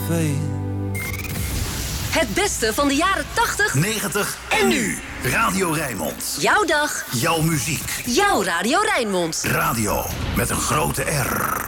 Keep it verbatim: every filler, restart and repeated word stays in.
fade. Het beste van de jaren tachtig, negentig en nu. Radio Rijnmond. Jouw dag. Jouw muziek. Jouw Radio Rijnmond. Radio met een grote R.